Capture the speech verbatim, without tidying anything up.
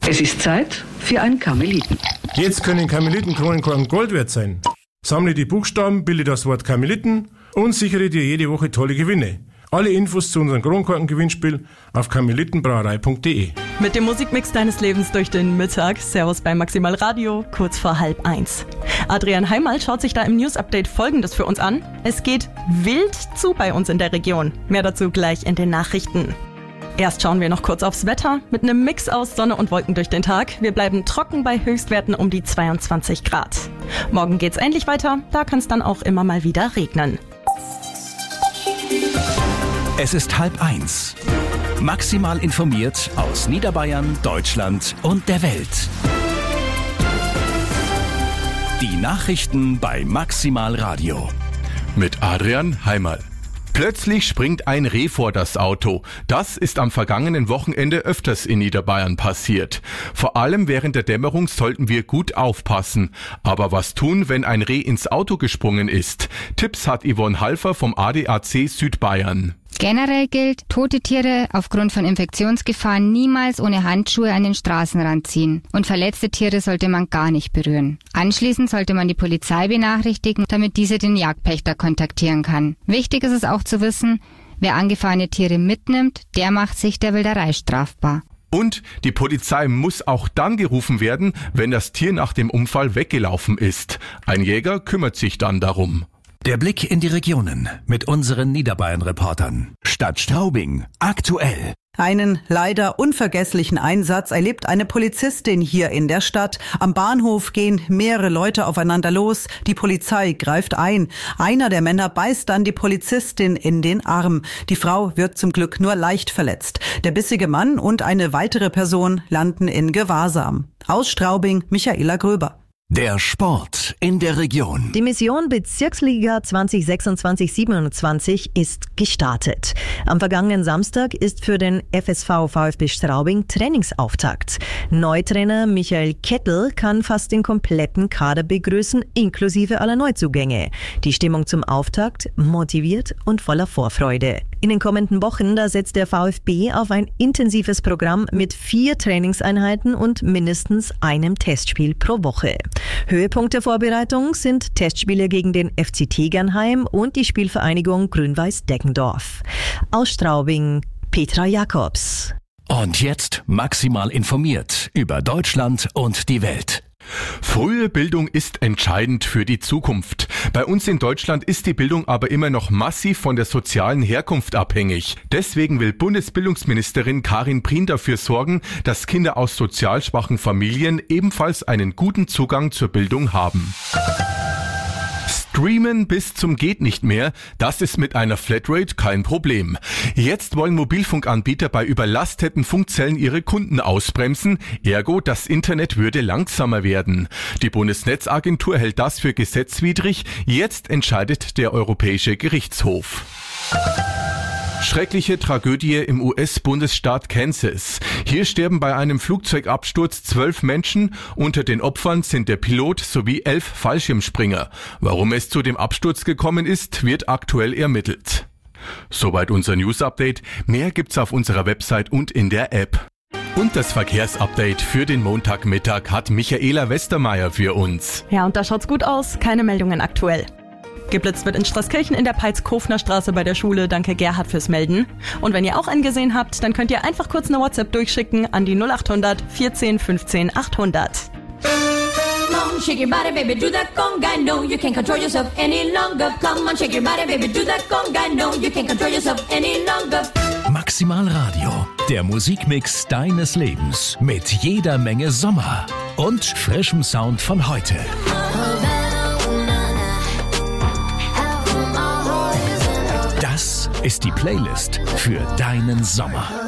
Es ist Zeit für einen Karmeliten. Jetzt können Karmelitenkronenkorken Gold wert sein. Sammle die Buchstaben, bilde das Wort Karmeliten und sichere dir jede Woche tolle Gewinne. Alle Infos zu unserem Kronkorken-Gewinnspiel auf karmelitenbrauerei punkt de. Mit dem Musikmix deines Lebens durch den Mittag. Servus bei Maximal Radio, kurz vor halb eins. Adrian Heimal schaut sich da im News-Update Folgendes für uns an. Es geht wild zu bei uns in der Region. Mehr dazu gleich in den Nachrichten. Erst schauen wir noch kurz aufs Wetter mit einem Mix aus Sonne und Wolken durch den Tag. Wir bleiben trocken bei Höchstwerten um die zweiundzwanzig Grad. Morgen geht's ähnlich weiter, da kann es dann auch immer mal wieder regnen. Es ist halb eins. Maximal informiert aus Niederbayern, Deutschland und der Welt. Die Nachrichten bei Maximal Radio. Mit Adrian Heimal. Plötzlich springt ein Reh vor das Auto. Das ist am vergangenen Wochenende öfters in Niederbayern passiert. Vor allem während der Dämmerung sollten wir gut aufpassen. Aber was tun, wenn ein Reh ins Auto gesprungen ist? Tipps hat Yvonne Halfer vom A D A C Südbayern. Generell gilt, tote Tiere aufgrund von Infektionsgefahren niemals ohne Handschuhe an den Straßenrand ziehen. Und verletzte Tiere sollte man gar nicht berühren. Anschließend sollte man die Polizei benachrichtigen, damit diese den Jagdpächter kontaktieren kann. Wichtig ist es auch zu wissen, wer angefahrene Tiere mitnimmt, der macht sich der Wilderei strafbar. Und die Polizei muss auch dann gerufen werden, wenn das Tier nach dem Unfall weggelaufen ist. Ein Jäger kümmert sich dann darum. Der Blick in die Regionen mit unseren Niederbayern-Reportern. Stadt Straubing, aktuell. Einen leider unvergesslichen Einsatz erlebt eine Polizistin hier in der Stadt. Am Bahnhof gehen mehrere Leute aufeinander los. Die Polizei greift ein. Einer der Männer beißt dann die Polizistin in den Arm. Die Frau wird zum Glück nur leicht verletzt. Der bissige Mann und eine weitere Person landen in Gewahrsam. Aus Straubing, Michaela Gröber. Der Sport in der Region. Die Mission Bezirksliga zwanzig sechsundzwanzig siebenundzwanzig ist gestartet. Am vergangenen Samstag ist für den F S V VfB Straubing Trainingsauftakt. Neutrainer Michael Kettel kann fast den kompletten Kader begrüßen, inklusive aller Neuzugänge. Die Stimmung zum Auftakt motiviert und voller Vorfreude. In den kommenden Wochen, da setzt der VfB auf ein intensives Programm mit vier Trainingseinheiten und mindestens einem Testspiel pro Woche. Höhepunkt der Vorbereitung sind Testspiele gegen den F C Tegernheim und die Spielvereinigung Grün-Weiß Deggendorf. Aus Straubing, Petra Jakobs. Und jetzt maximal informiert über Deutschland und die Welt. Frühe Bildung ist entscheidend für die Zukunft. Bei uns in Deutschland ist die Bildung aber immer noch massiv von der sozialen Herkunft abhängig. Deswegen will Bundesbildungsministerin Karin Prien dafür sorgen, dass Kinder aus sozial schwachen Familien ebenfalls einen guten Zugang zur Bildung haben. Streamen bis zum geht nicht mehr, das ist mit einer Flatrate kein Problem. Jetzt wollen Mobilfunkanbieter bei überlasteten Funkzellen ihre Kunden ausbremsen, ergo das Internet würde langsamer werden. Die Bundesnetzagentur hält das für gesetzwidrig, jetzt entscheidet der Europäische Gerichtshof. Schreckliche Tragödie im U S-Bundesstaat Kansas. Hier sterben bei einem Flugzeugabsturz zwölf Menschen. Unter den Opfern sind der Pilot sowie elf Fallschirmspringer. Warum es zu dem Absturz gekommen ist, wird aktuell ermittelt. Soweit unser News-Update. Mehr gibt's auf unserer Website und in der App. Und das Verkehrsupdate für den Montagmittag hat Michaela Westermeier für uns. Ja, und da schaut's gut aus. Keine Meldungen aktuell. Geblitzt wird in Straßkirchen in der Peitz-Kofner Straße bei der Schule. Danke Gerhard fürs Melden. Und wenn ihr auch einen gesehen habt, dann könnt ihr einfach kurz eine WhatsApp durchschicken an die null acht hundert vierzehn fünfzehn achthundert. Come on, shake your body, baby, do that conga. No, you can't control yourself any longer. Come on, shake your body, baby, do that conga. No, you can't control yourself any longer. Maximal Radio, der Musikmix deines Lebens mit jeder Menge Sommer und frischem Sound von heute. Das ist die Playlist für deinen Sommer.